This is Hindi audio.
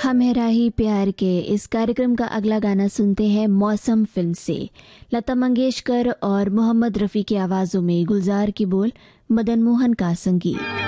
हम है राही प्यार के इस कार्यक्रम का अगला गाना सुनते हैं मौसम फिल्म से। लता मंगेशकर और मोहम्मद रफ़ी की आवाज़ों में गुलजार की बोल, मदन मोहन का संगीत।